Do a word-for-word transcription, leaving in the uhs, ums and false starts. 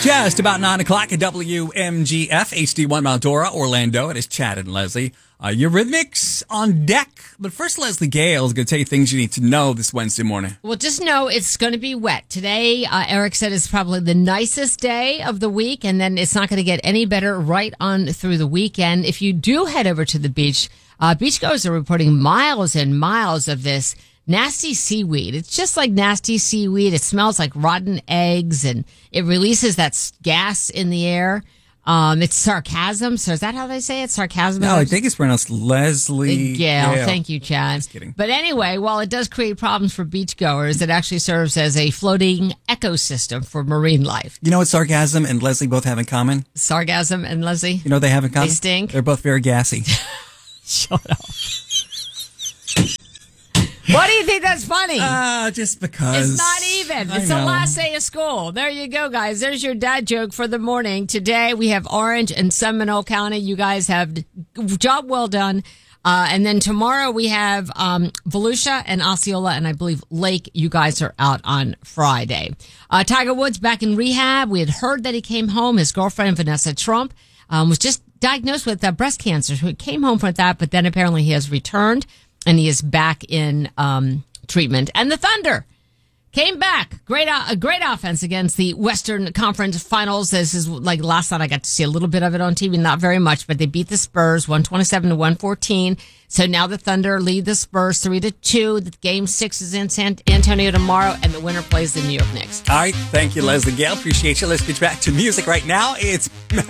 Just about nine o'clock at W M G F, H D one Mount Dora, Orlando. It is Chad and Leslie. Uh, Eurythmics on deck. But first, Leslie Gale is going to tell you things you need to know this Wednesday morning. Well, just know it's going to be wet. Today, uh, Eric said it's probably the nicest day of the week, and then it's not going to get any better right on through the weekend. If you do head over to the beach, uh, beachgoers are reporting miles and miles of this nasty seaweed. It's just like nasty seaweed. It smells like rotten eggs, and it releases that s- gas in the air. Um, it's sarcasm. So is that how they say it? Sarcasm? No, I think it's pronounced Leslie Gale. Gale. Thank you, Chad. Just kidding. But anyway, while it does create problems for beachgoers, it actually serves as a floating ecosystem for marine life. You know what sarcasm and Leslie both have in common? Sarcasm and Leslie? You know what they have in common? They stink. They're both very gassy. Shut up. Why do you think that's funny? Ah, uh, just because. It's not even. I It's the know. last day of school. There you go, guys. There's your dad joke for the morning. Today we have Orange and Seminole County. You guys have job well done. Uh, and then tomorrow we have um, Volusia and Osceola, and I believe Lake. You guys are out on Friday. Uh, Tiger Woods back in rehab. We had heard that he came home. His girlfriend, Vanessa Trump, um, was just diagnosed with uh, breast cancer. So he came home from that, but then apparently he has returned. And he is back in um, treatment. And the Thunder came back. Great, uh, a great offense against the Western Conference Finals. This is like last night. I got to see a little bit of it on T V, not very much, but they beat the Spurs one twenty-seven to one fourteen. So now the Thunder lead the Spurs three to two. The game six is in San Antonio tomorrow, and the winner plays the New York Knicks. All right. Thank you, Leslie Gale. Appreciate you. Let's get back to music right now. It's